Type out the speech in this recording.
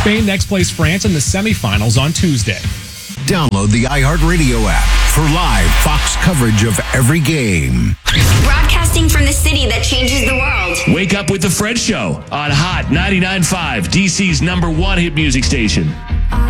Spain next plays France in the semifinals on Tuesday. Download the iHeartRadio app for live Fox coverage of every game. Broadcasting from the city that changes the world. Wake up with the Fred Show on Hot 99.5, DC's #1 hit music station.